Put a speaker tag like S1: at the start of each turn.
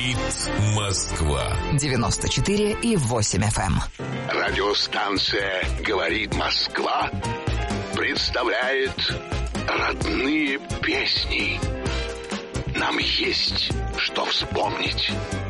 S1: Говорит Москва.
S2: 94,8 FM.
S3: Радиостанция «Говорит Москва» представляет родные песни. Нам есть что вспомнить.